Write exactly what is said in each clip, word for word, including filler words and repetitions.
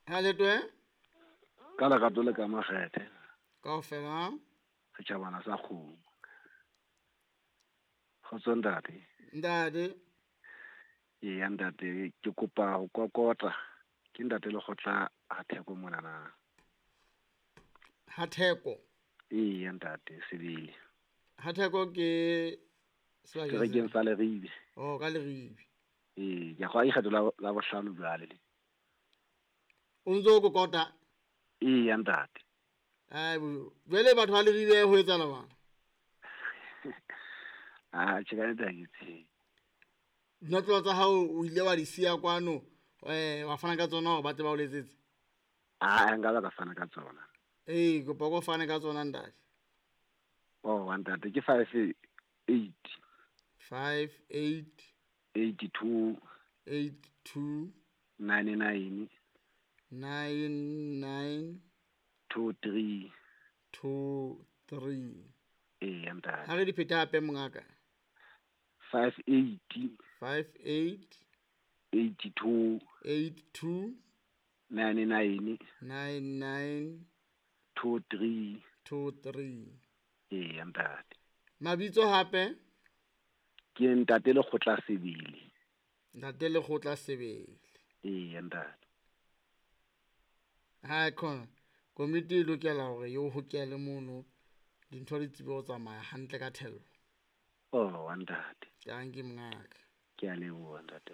ha letwe ka lerato le ka makgethe kaofela setjhabana sa Kgomo. Kgotso ntate. ntate Eya ntate, ke kopa ho kokota ke ntate le kgotla ha theko mona na. ha theko Eya ntate sebele. ha theko ke Serekeng sa Leribe. oh ka Leribe. Eh ya go ikgetho la la bohlano jwale le. O ntso kokota Eya ntate. ai jwale batho ba Leribe ho etsahala bana Ah tshela ntate ke tse. Dinotlo tsa hao o ile wa di siya kwano eh wa fana ka tsona hore ba tle ba o letsetse. Ah nga ba ka fana ka tsona. Eh go pa go fana ka tsona ntate. Oh ntate ke five eight five eight eighty-two eighty-two ninety-nine ninety-nine twenty-three. twenty-three. Eh ntate. Ha re di pheta hape mongaka. five eighty five eight eighty-two eighty-two ninety-nine ninety-nine twenty-three. twenty-three. Eh ntate. Mabitso hape Ke ntate le kgotla sebele. ntate le kgotla sebele. Eh ntate. Ha khona komiti e lokela hore yo hokele mono dintho di tsebe ho tsamaya hantle ka thello. Oh ntate. Ya ngi mngaka. Ke a leboha ntate.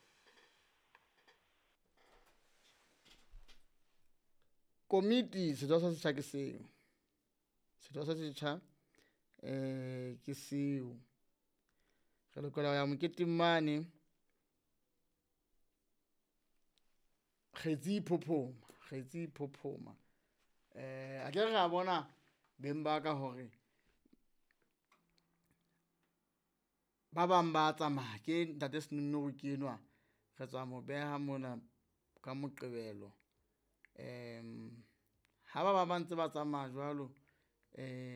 Komiti se dosa se ke seo. Se dosa se tjha eh ke seo. Re lokela ya mokete mane. Kgetsi phophoma, kgetsi phophoma. Eh a ke ra bona bemba ka hore ba bang ba tsamaya ke ntate Senno ke enwa re tswa mo beha mona ka Moqebelo. Em ha ba ba ba ntse ba tsamaya jwalo eh